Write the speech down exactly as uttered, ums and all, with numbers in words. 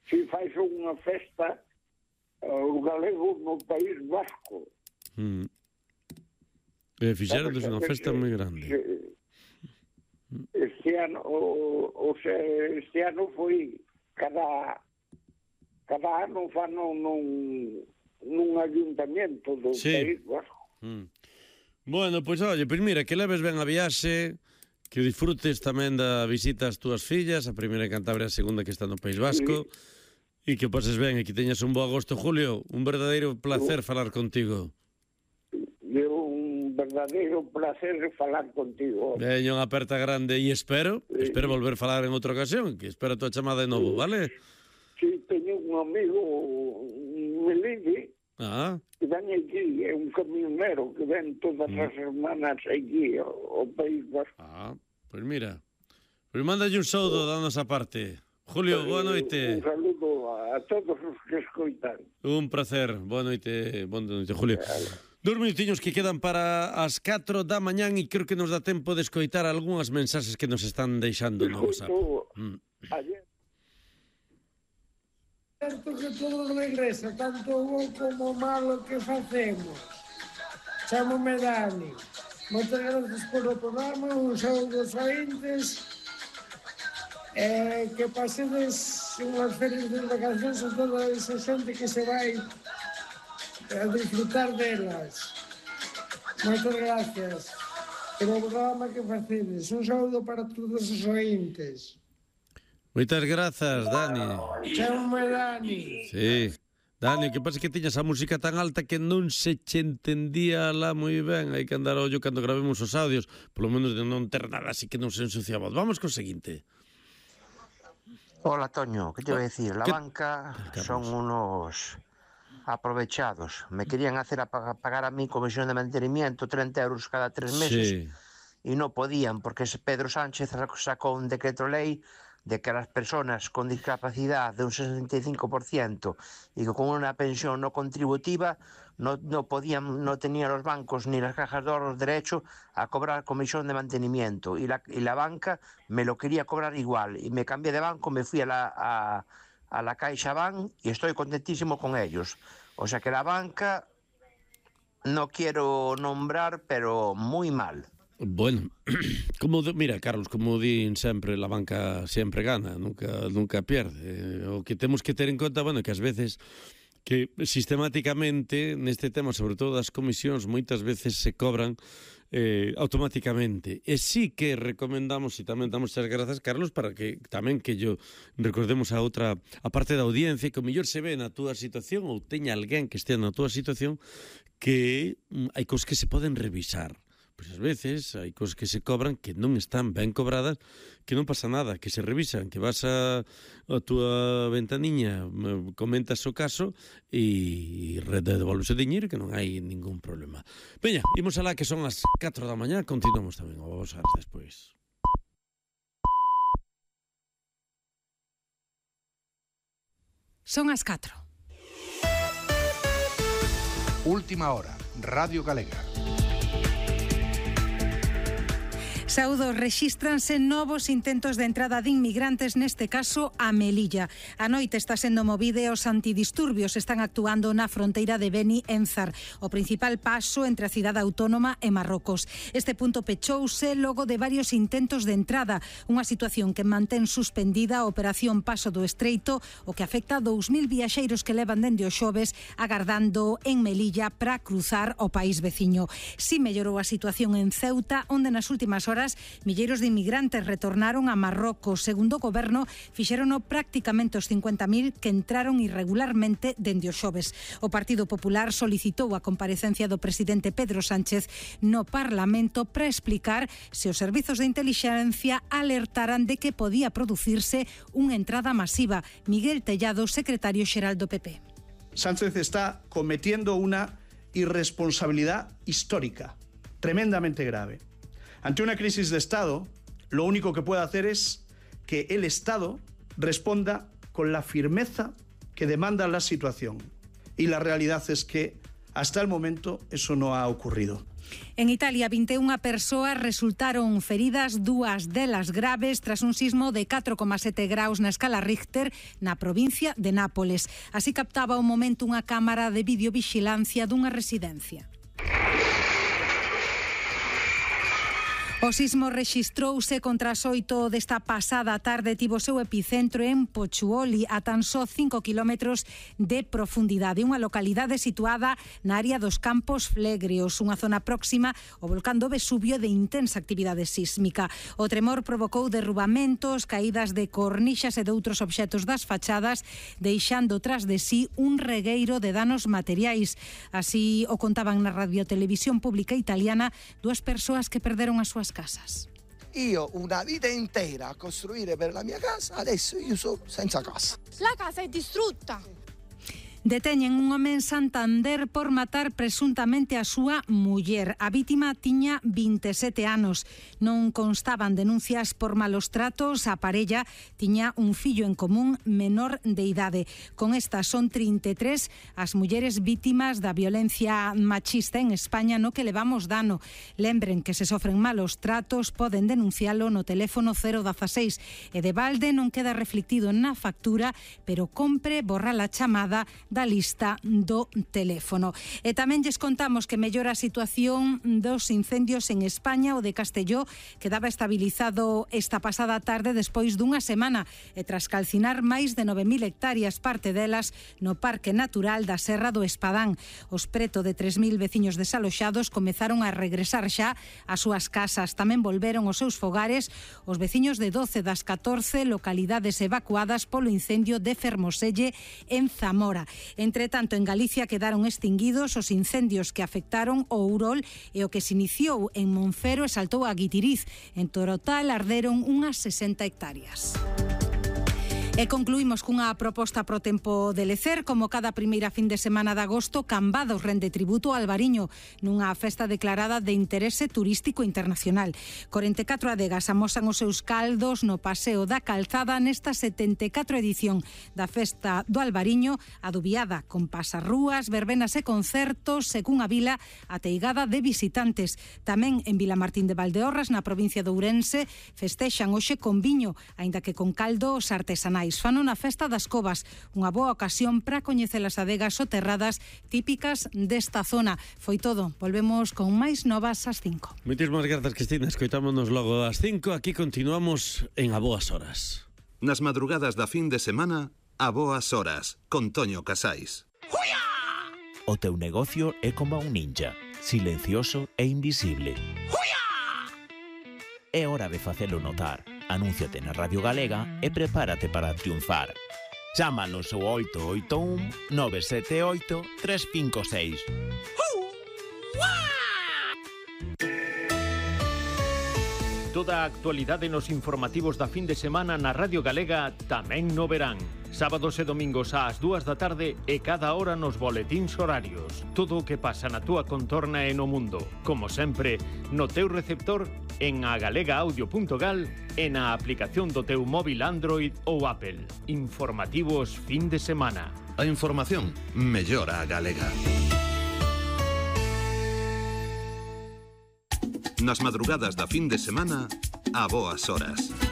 si fais unha festa os galegos no País Vasco. Mm. E fixeron unha festa moi grande. Este ano, o, o sea, este ano foi cada cada ano fan nun, nun ayuntamiento do sí. País Vasco. Mm. Bueno, pois, pues, oye, pois pues mira, que leves ben a viaxe, que disfrutes tamén da visita ás túas fillas, a primeira en Cantabria, a segunda que está no País Vasco, e que pases ben e que teñas un bo agosto, Julio. Un verdadeiro placer falar contigo. É un verdadeiro placer falar contigo. Veño unha aperta grande e espero, sí. espero volver a falar en outra ocasión, que espero a tua chamada de novo, vale? Si, sí, teño un amigo, Melide, ah. que ven aquí, é un camionero que ven todas mm. as semanas aquí ao, ao País Vasco. Ah, pois pues mira, pois pues mandalle un saúdo da nosa parte. Julio, boa noite. Un saludo a todos os que escoitan. Un placer, boa noite, boa noite, Julio. Dos minutiños que quedan para as catro da mañán e creo que nos dá tempo de escoitar algunhas mensaxes que nos están deixando no WhatsApp. Mm. Ayer certo que todo regresa, tanto bo como malo que facemos. Chámome Dani. Moitas gracias por o programa, un saúdo aos ointes. Eh, que pasedes unhas ferias de vacacións a toda esa xente que se vai a disfrutar delas. Moitas gracias polo programa que facedes. Un saúdo para todos os ointes. Moitas grazas, Dani. Chámame Dani. Sí. Dani, que pasa que tiñas a música tan alta que non se che entendía lá moi ben. Hai que andar a ollo cando gravemos os audios, polo menos de non ter nada así que non se ensuciaba. Vamos co seguinte. Hola, Toño, ¿qué te voy a decir? La ¿Qué? banca son unos aprovechados. Me querían hacer a pagar a mí comisión de mantenimiento treinta euros cada tres meses sí. y no podían porque Pedro Sánchez sacó un decreto ley de que las personas con discapacidad de un sesenta y cinco por ciento y que con una pensión no contributiva no, no podían, no tenían los bancos ni las cajas de ahorros derecho a cobrar comisión de mantenimiento y la, y la banca me lo quería cobrar igual y me cambié de banco, me fui a la, a, a la CaixaBank y estoy contentísimo con ellos. O sea que la banca no quiero nombrar, pero muy mal. Bueno, como de, mira, Carlos, como din sempre, la banca sempre gana, nunca nunca pierde. O que temos que ter en conta, bueno, que ás veces que sistemáticamente neste tema, sobre todo das comisións, moitas veces se cobran eh, automáticamente. E sí que recomendamos, e tamén damos as grazas, Carlos, para que tamén que yo recordemos a outra, a parte da audiencia, que o mellor se ve na túa situación ou teña alguén que estea na túa situación, que mm, hai cosas que se poden revisar. Pois ás veces hai cosas que se cobran que non están ben cobradas, que non pasa nada, que se revisan, que vas a, a túa ventaniña, comentas o caso e devolves o diñeiro que non hai ningún problema. Veña, imos alá que son as catro da mañá, continuamos tamén, o vamos a ver despois. Son as catro. Última hora, Radio Galega. Saúdos, rexístranse novos intentos de entrada de inmigrantes, neste caso a Melilla. A noite está sendo movida e os antidisturbios están actuando na fronteira de Beni Enzar, o principal paso entre a cidade autónoma e Marrocos. Este punto pechouse logo de varios intentos de entrada, unha situación que mantén suspendida a operación Paso do Estreito, o que afecta a dous mil viaxeiros que levan dende o xoves agardando en Melilla para cruzar o país veciño. Si mellorou a situación en Ceuta, onde nas últimas horas milleiros de inmigrantes retornaron a Marrocos. Segundo o goberno, fixérono prácticamente os cincuenta mil que entraron irregularmente dende o xoves. O Partido Popular solicitou a comparecencia do presidente Pedro Sánchez no Parlamento para explicar se os servizos de intelixencia alertaran de que podía producirse unha entrada masiva. Miguel Tellado, secretario xeral do P P. Sánchez está cometiendo una irresponsabilidad histórica, tremendamente grave. Ante una crisis de Estado, lo único que puede hacer es que el Estado responda con la firmeza que demanda la situación. Y la realidad es que hasta el momento eso no ha ocurrido. En Italia, vinte e unha persoas resultaron feridas, dúas delas graves, tras un sismo de catro coma sete graus na escala Richter na provincia de Nápoles. Así captaba o momento unha cámara de videovigilancia dunha residencia. O sismo rexistrouse contra as oito desta pasada tarde, tivo seu epicentro en Pozzuoli, a tan só cinco kilómetros de profundidade, unha localidade situada na área dos Campos Flegreos, unha zona próxima ao volcán do Vesubio de intensa actividade sísmica. O tremor provocou derrubamentos, caídas de cornixas e de outros obxetos das fachadas, deixando tras de sí un regueiro de danos materiais. Así o contaban na radiotelevisión pública italiana dúas persoas que perderon as súas casas. Io una vita intera a costruire per la mia casa, adesso io sono senza casa. La casa è distrutta. Deteñen un home en Santander por matar presuntamente a súa muller. A vítima tiña vinte e sete anos. Non constaban denuncias por malos tratos. A parella tiña un fillo en común menor de idade. Con estas son trinta e tres as mulleres vítimas da violencia machista en España no que levamos dano. Lembren que se sofren malos tratos poden denuncialo no teléfono cero dieciséis e de balde non queda reflectido na factura, pero compre borrar a chamada da lista do teléfono. E tamén lles contamos que mellora a situación dos incendios en España. O de Castelló quedaba estabilizado esta pasada tarde despois dunha semana e tras calcinar máis de nove mil hectáreas, parte delas no Parque Natural da Serra do Espadán. Os preto de tres mil veciños desaloxados comezaron a regresar xa ás súas casas. Tamén volveron aos seus fogares os veciños de doce das catorce localidades evacuadas polo incendio de Fermoselle en Zamora. Entre tanto, en Galicia quedaron extinguidos os incendios que afectaron o Ourol e o que se iniciou en Monfero e saltou a Guitiriz. En total arderon unhas sesenta hectáreas. E concluímos cunha proposta pro tempo de lecer. Como cada primeira fin de semana de agosto, Cambados rende tributo ao Albariño nunha festa declarada de interese turístico internacional. corenta e catro adegas amosan os seus caldos no Paseo da Calzada nesta setenta e catro edición da festa do Albariño, adubiada con pasarrúas, verbenas e concertos, según a vila ateigada de visitantes. Tamén en Vilamartín de Valdeorras, na provincia de Ourense, festexan hoxe con viño, aínda que con caldos artesanais. Fan unha festa das covas, unha boa ocasión para coñecer as adegas soterradas típicas desta zona. Foi todo, volvemos con máis novas ás cinco. Moitísimas grazas, Cristina, escoitámonos logo ás cinco. Aquí continuamos en A Boas Horas. Nas madrugadas da fin de semana, A Boas Horas, con Toño Casais. O teu negocio é como un ninja, silencioso e invisible. É hora de facelo notar. Anúnciate na Radio Galega e prepárate para triunfar. Chámanos ao oito oito un nove sete oito tres cinco seis. Toda a actualidade nos informativos da fin de semana na Radio Galega tamén no verán. Sábados e domingos ás dúas da tarde e cada hora nos boletíns horarios. Todo o que pasa na túa contorna e no mundo. Como sempre, no teu receptor, en agalega-audio punto gal e na aplicación do teu móvil Android ou Apple. Informativos fin de semana. A información mellora a galega. Nas madrugadas da fin de semana, A Boas Horas.